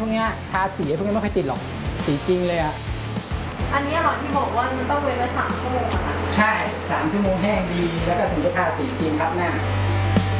วกนี้ทาสีพวกนี้ไม่ค่อยติดหรอกสีจริงเลยอะอันนี้หรอที่บอกว่ามันต้องเว้นไว้3 ชั่วโมงอะค่ะใช่3 ชั่วโมงแห้งดีแล้วก็ถึงจะทาสีจริงครับหน้า